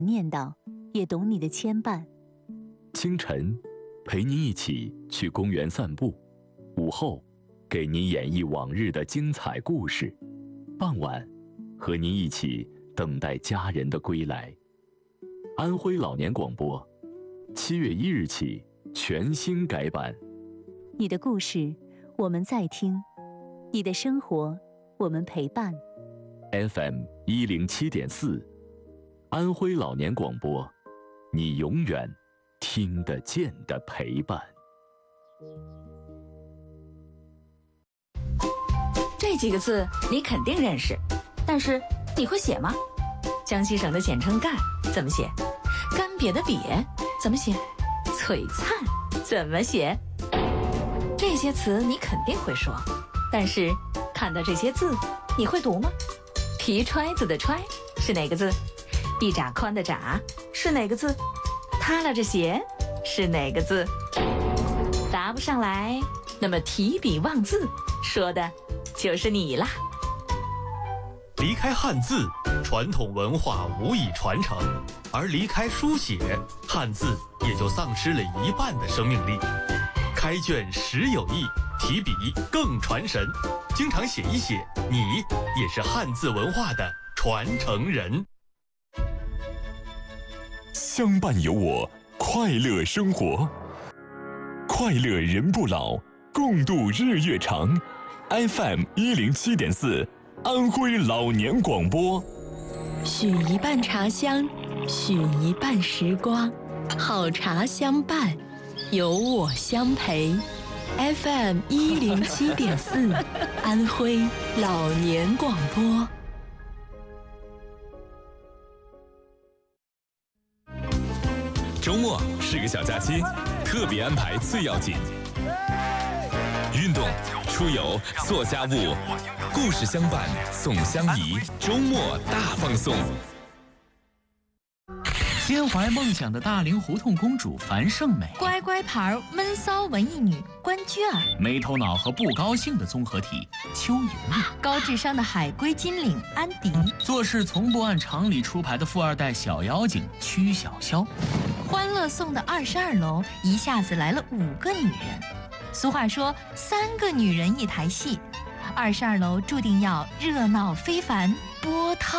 念叨，也懂你的牵绊。 清晨，陪你一起去公园散步；午后，给你演绎往日的精彩故事；傍晚，和你一起等待家人的归来。安徽老年广播，7月1日起全新改版。 你的故事，我们在听；你的生活，我们陪伴。 FM 107.4，安徽老年广播，你永远听得见的陪伴。 这几个字你肯定认识，但是你会写吗？江西省的简称赣怎么写？干瘪的瘪怎么写？璀璨怎么写？这些词你肯定会说，但是看到这些字，你会读吗？皮揣子的揣是哪个字？一拃宽的拃是哪个字？塌拉着写是哪个字？答不上来，那么提笔忘字说的就是你啦。 离开汉字，传统文化无以传承；而离开书写，汉字也就丧失了一半的生命力。开卷实有益，提笔更传神。经常写一写，你也是汉字文化的传承人。 相伴有我，快乐生活，快乐人不老，共度日月长。FM 107.4，安徽老年广播。 许一半茶香，许一半时光，好茶相伴，有我相陪。FM 107.4，安徽老年广播。 周末是个小假期，特别安排最要紧。运动、出游、做家务，故事相伴，送相宜，周末大放送。 心怀梦想的大龄胡同公主樊胜美， 乖乖牌闷骚文艺女关雎尔， 没头脑和不高兴的综合体邱莹莹， 高智商的海归金领安迪， 做事从不按常理出牌的富二代小妖精曲筱绡。 欢乐颂的22楼一下子来了5个女人。俗话说3个女人一台戏，22楼注定要热闹非凡，波涛